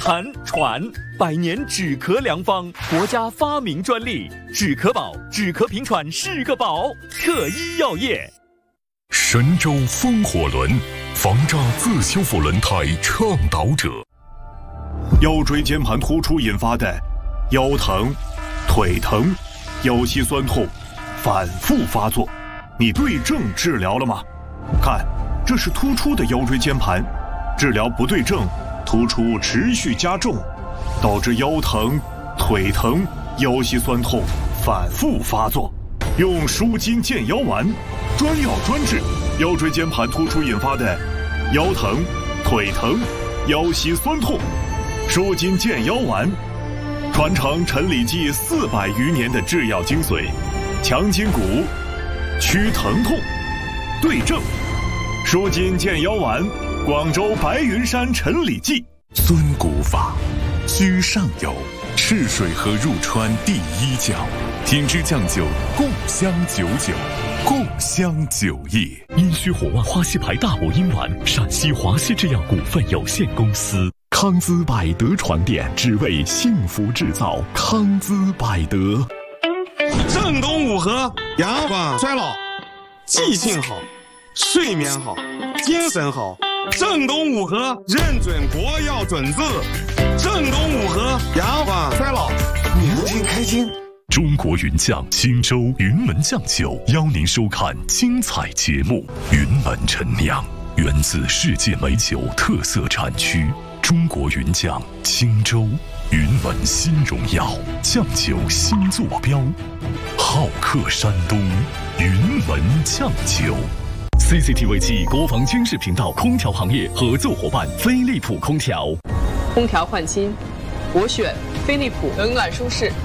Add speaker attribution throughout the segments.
Speaker 1: 痰喘，100年止咳良方，国家发明专利，止咳宝，止咳平喘是个宝。特医药业。
Speaker 2: 神州风火轮，防诈自修复轮胎倡导者。腰椎间盘突出引发的腰疼、腿疼、腰膝酸痛反复发作，你对症治疗了吗？看，这是突出的腰椎间盘，治疗不对症，突出持续加重，导致腰疼、腿疼、腰膝酸痛反复发作。用舒筋健腰丸，专药专治腰椎间盘突出引发的腰疼、腿疼、腰膝酸痛。舒筋健腰丸，传承陈李济400余年的制药精髓，强筋骨，祛疼痛，对症。舒筋健腰丸，广州白云山陈李济。
Speaker 3: 遵古法，居上游，赤水河入川第1角，品质酱酒，共襄99，共襄酒业。
Speaker 4: 因需火旺花溪牌大补阴丸，陕西华西制药股份有限公司。
Speaker 5: 康姿百德床垫，只为幸福制造。康姿百德。
Speaker 6: 正东五合，阳光衰老，记性好，睡眠好，精神好。正东五合认准国药准字。正东五合，阳光衰老，年轻开心。
Speaker 4: 中国云酱青州云门酱酒邀您收看精彩节目。云门陈酿，源自世界美酒特色产区。中国云酱青州云门新荣耀酱酒新坐标，好客山东云门酱酒。CCTV 暨国防军事频道空调行业合作伙伴飞利浦空调。
Speaker 7: 空调换新，我选飞利浦，冷暖舒适。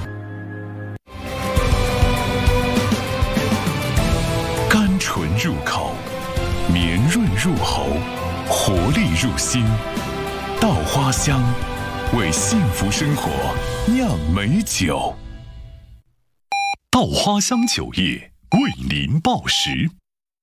Speaker 3: 甘醇入口，绵润入喉，活力入心。稻花香，为幸福生活酿美酒。
Speaker 4: 稻花香酒业为您报时。